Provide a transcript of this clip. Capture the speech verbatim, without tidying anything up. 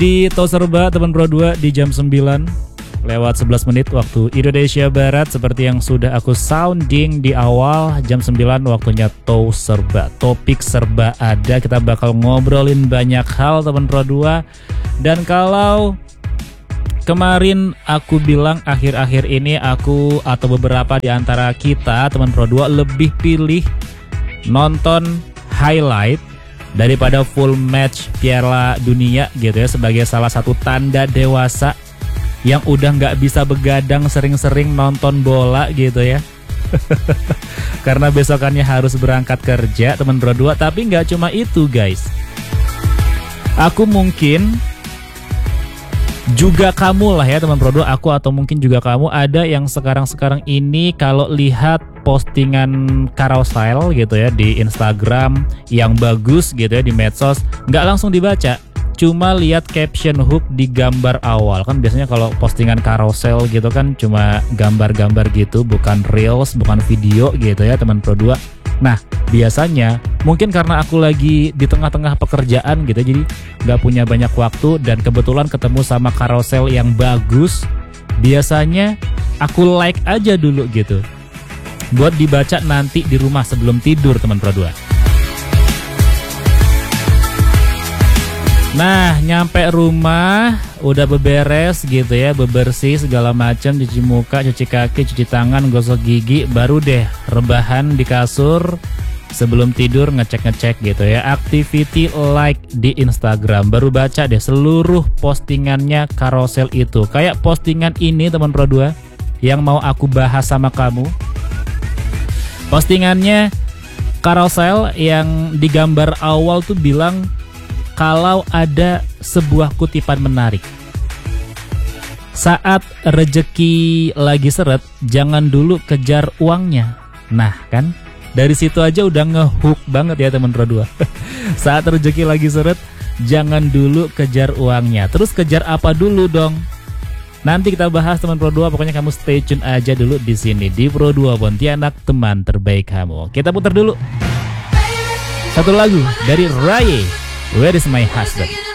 Di Toserba teman Pro dua di jam sembilan lewat sebelas menit waktu Indonesia Barat. Seperti yang sudah aku sounding di awal, jam sembilan waktunya Toserba. Topik serba ada, kita bakal ngobrolin banyak hal teman Pro dua. Dan kalau kemarin aku bilang akhir-akhir ini aku atau beberapa di antara kita teman Pro dua lebih pilih nonton highlight daripada full match Piala Dunia gitu ya, sebagai salah satu tanda dewasa yang udah nggak bisa begadang sering-sering nonton bola gitu ya. Karena besokannya harus berangkat kerja teman Pro dua. Tapi nggak cuma itu guys, aku mungkin juga kamu lah ya teman Pro dua, aku atau mungkin juga kamu ada yang sekarang-sekarang ini kalau lihat postingan carousel gitu ya di Instagram yang bagus gitu ya di medsos, nggak langsung dibaca, cuma lihat caption hook di gambar awal. Kan biasanya kalau postingan carousel gitu kan cuma gambar-gambar gitu, bukan reels, bukan video gitu ya teman Pro dua. Nah biasanya mungkin karena aku lagi di tengah-tengah pekerjaan gitu, jadi nggak punya banyak waktu dan kebetulan ketemu sama carousel yang bagus, biasanya aku like aja dulu gitu buat dibaca nanti di rumah sebelum tidur teman Pro dua. Nah nyampe rumah udah beberes gitu ya, bebersih segala macam, cuci muka, cuci kaki, cuci tangan, gosok gigi, baru deh rebahan di kasur sebelum tidur ngecek-ngecek gitu ya activity like di Instagram. Baru baca deh seluruh postingannya carousel itu. Kayak postingan ini teman Pro dua yang mau aku bahas sama kamu. Postingannya carousel yang di gambar awal tuh bilang kalau ada sebuah kutipan menarik, saat rejeki lagi seret jangan dulu kejar uangnya. Nah kan dari situ aja udah ngehook banget ya teman Pro dua. Saat rejeki lagi seret jangan dulu kejar uangnya. Terus kejar apa dulu dong? Nanti kita bahas teman Pro dua, pokoknya kamu stay tune aja dulu di sini di Pro dua Pontianak, teman terbaik kamu. Kita putar dulu satu lagu dari Ray, Where Is My Husband.